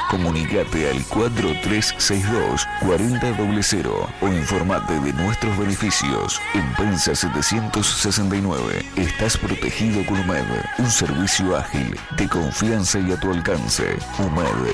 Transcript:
Comunicate al 4362-4000 o informate de nuestros beneficios. En Pensa 769 estás protegido con UMED, un servicio ágil, de confianza y a tu alcance. UMED,